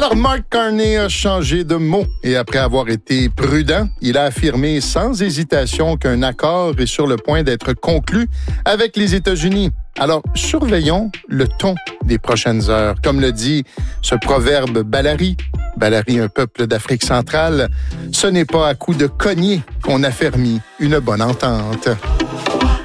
Alors, Mark Carney a changé de mot et après avoir été prudent, il a affirmé sans hésitation qu'un accord est sur le point d'être conclu avec les États-Unis. Alors, surveillons le ton des prochaines heures. Comme le dit ce proverbe Balari, un peuple d'Afrique centrale, ce n'est pas à coup de cognée qu'on affermit une bonne entente.